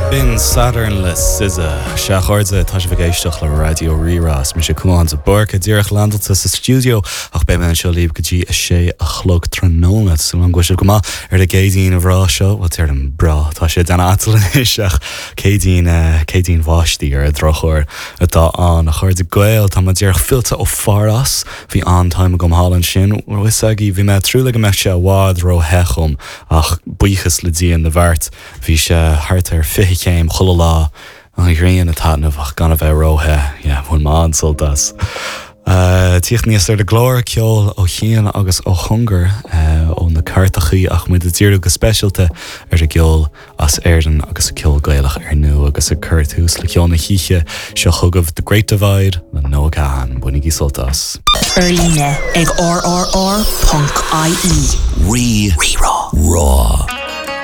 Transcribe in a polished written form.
Bin Saturn le SZA Seachardze tá sé bhgéisteach le radio Rirás me sé cumáin a burca ddíireach landalta sa studio ach be me seo líb gotí a sé a chlog tróna so an gcuisiil go má ar a géidín a bhrá seo wat ar an bra tá sé den atalin iseach cédín bháistí ar a drochir atá an a chuir de gweil tá dtíarch filta ó farras hí antáim gom hálan sin wisagi bhí me trúla go me se bhád ro hechom ach buchas le díon na bhart hí se hart ar céim chola lá an réon a tanmh ach gan a bheith róthe bhfuil má ansoltas. Tíocht níos ar de glóir ceol ó chéan agus ó hungar ó na cartachaí ach mu a tíirú go speisialte ar a geol as airdan agus a ceol gaalach ar nu agus a curtús le ceol na híche seo chugah The Great Divide na nó gahan bunig í soltas. Erline ag RRR.ie Rírá.